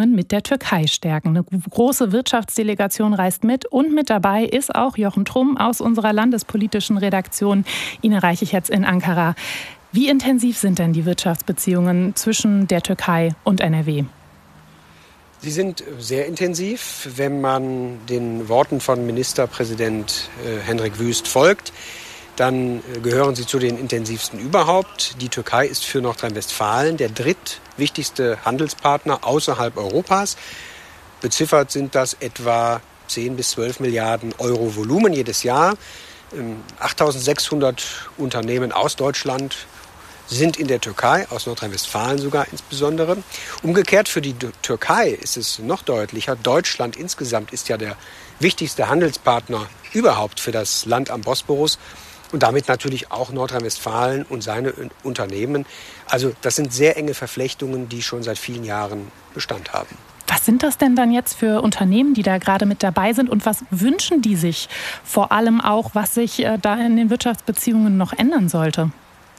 Beziehungen mit der Türkei stärken. Eine große Wirtschaftsdelegation reist mit und mit dabei ist auch Jochen Trumm aus unserer landespolitischen Redaktion. Ihn erreiche ich jetzt in Ankara. Wie intensiv sind denn die Wirtschaftsbeziehungen zwischen der Türkei und NRW? Sie sind sehr intensiv, wenn man den Worten von Ministerpräsident Hendrik Wüst folgt. Dann gehören sie zu den intensivsten überhaupt. Die Türkei ist für Nordrhein-Westfalen der drittwichtigste Handelspartner außerhalb Europas. Beziffert sind das etwa 10 bis 12 Milliarden Euro Volumen jedes Jahr. 8.600 Unternehmen aus Deutschland sind in der Türkei, aus Nordrhein-Westfalen sogar insbesondere. Umgekehrt für die Türkei ist es noch deutlicher. Deutschland insgesamt ist ja der wichtigste Handelspartner überhaupt für das Land am Bosporus und damit natürlich auch Nordrhein-Westfalen und seine Unternehmen. Also das sind sehr enge Verflechtungen, die schon seit vielen Jahren Bestand haben. Was sind das denn dann jetzt für Unternehmen, die da gerade mit dabei sind und was wünschen die sich vor allem auch, was sich da in den Wirtschaftsbeziehungen noch ändern sollte?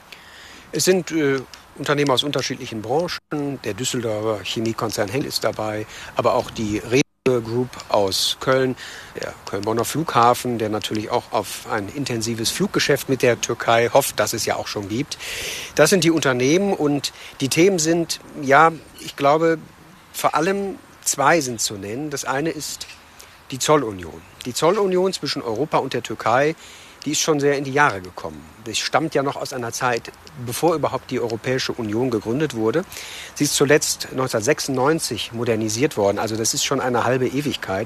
Es sind Unternehmen aus unterschiedlichen Branchen. Der Düsseldorfer Chemiekonzern Henkel ist dabei, aber auch die Rewe Group aus Köln, der Köln-Bonner Flughafen, der natürlich auch auf ein intensives Fluggeschäft mit der Türkei hofft, das es ja auch schon gibt. Das sind die Unternehmen und die Themen sind, ja, ich glaube, vor allem zwei sind zu nennen. Das eine ist die Zollunion. Die Zollunion zwischen Europa und der Türkei, die ist schon sehr in die Jahre gekommen. Das stammt ja noch aus einer Zeit, bevor überhaupt die Europäische Union gegründet wurde. Sie ist zuletzt 1996 modernisiert worden, also das ist schon eine halbe Ewigkeit.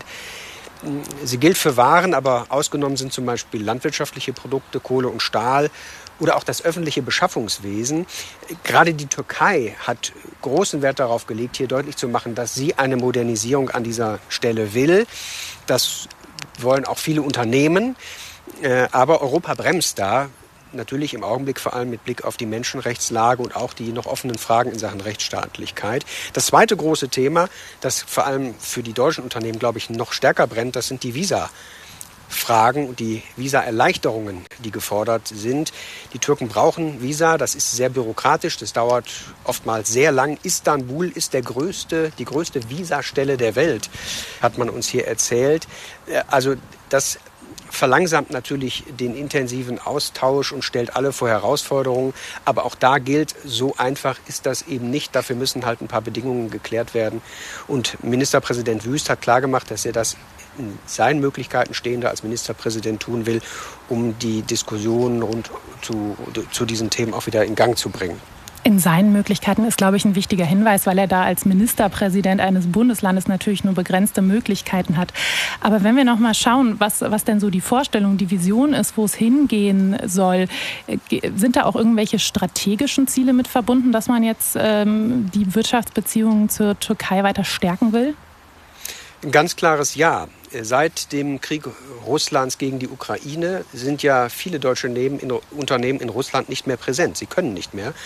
Sie gilt für Waren, aber ausgenommen sind zum Beispiel landwirtschaftliche Produkte, Kohle und Stahl oder auch das öffentliche Beschaffungswesen. Gerade die Türkei hat großen Wert darauf gelegt, hier deutlich zu machen, dass sie eine Modernisierung an dieser Stelle will. Das wollen auch viele Unternehmen. Aber Europa bremst da, natürlich im Augenblick vor allem mit Blick auf die Menschenrechtslage und auch die noch offenen Fragen in Sachen Rechtsstaatlichkeit. Das zweite große Thema, das vor allem für die deutschen Unternehmen, glaube ich, noch stärker brennt, das sind die Visa-Fragen und die Visa-Erleichterungen, die gefordert sind. Die Türken brauchen Visa, das ist sehr bürokratisch, das dauert oftmals sehr lang. Istanbul ist die größte Visastelle der Welt, hat man uns hier erzählt. Also das verlangsamt natürlich den intensiven Austausch und stellt alle vor Herausforderungen. Aber auch da gilt, so einfach ist das eben nicht. Dafür müssen halt ein paar Bedingungen geklärt werden. Und Ministerpräsident Wüst hat klargemacht, dass er das in seinen Möglichkeiten Stehende als Ministerpräsident tun will, um die Diskussionen rund zu diesen Themen auch wieder in Gang zu bringen. In seinen Möglichkeiten ist, glaube ich, ein wichtiger Hinweis, weil er da als Ministerpräsident eines Bundeslandes natürlich nur begrenzte Möglichkeiten hat. Aber wenn wir noch mal schauen, was denn so die Vorstellung, die Vision ist, wo es hingehen soll, sind da auch irgendwelche strategischen Ziele mit verbunden, dass man jetzt die Wirtschaftsbeziehungen zur Türkei weiter stärken will? Ein ganz klares Ja. Seit dem Krieg Russlands gegen die Ukraine sind ja viele deutsche Unternehmen in Russland nicht mehr präsent. Sie können nicht mehr.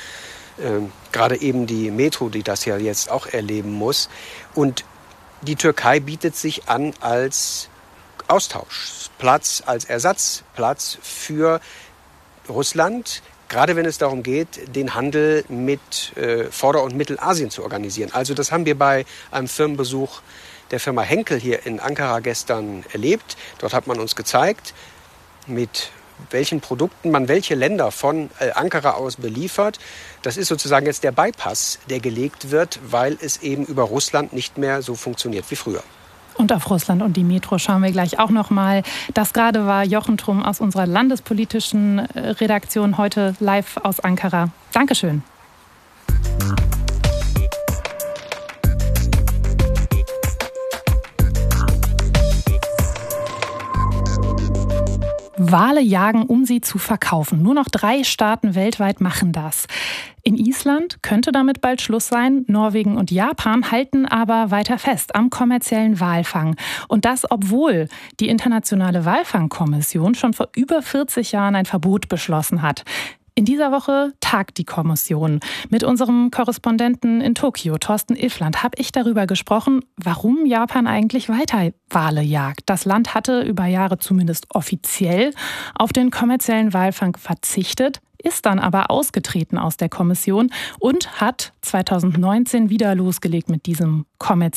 Gerade eben die Metro, die das ja jetzt auch erleben muss. Und die Türkei bietet sich an als Austauschplatz, als Ersatzplatz für Russland, gerade wenn es darum geht, den Handel mit Vorder- und Mittelasien zu organisieren. Also das haben wir bei einem Firmenbesuch der Firma Henkel hier in Ankara gestern erlebt. Dort hat man uns gezeigt, mit welchen Produkten man welche Länder von Ankara aus beliefert. Das ist sozusagen jetzt der Bypass, der gelegt wird, weil es eben über Russland nicht mehr so funktioniert wie früher. Und auf Russland und die Metro schauen wir gleich auch noch mal. Das gerade war Jochen Trumm aus unserer landespolitischen Redaktion, heute live aus Ankara. Dankeschön. Wale jagen, um sie zu verkaufen. Nur noch 3 Staaten weltweit machen das. In Island könnte damit bald Schluss sein. Norwegen und Japan halten aber weiter fest am kommerziellen Walfang. Und das, obwohl die Internationale Walfangkommission schon vor über 40 Jahren ein Verbot beschlossen hat. In dieser Woche tagt die Kommission. Mit unserem Korrespondenten in Tokio, Thorsten Iffland, habe ich darüber gesprochen, warum Japan eigentlich weiter Wale jagt. Das Land hatte über Jahre zumindest offiziell auf den kommerziellen Walfang verzichtet, ist dann aber ausgetreten aus der Kommission und hat 2019 wieder losgelegt mit diesem kommerziellen